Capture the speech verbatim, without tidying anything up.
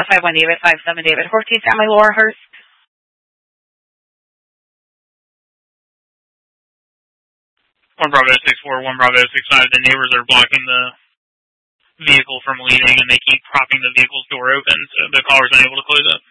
Delta five one David, five seven David. Horse St. Family, Laura Hurst. one Bravo six four, one Bravo six five. The neighbors are blocking the vehicle from leaving, and they keep propping the vehicle's door open, so the caller's unable to close it.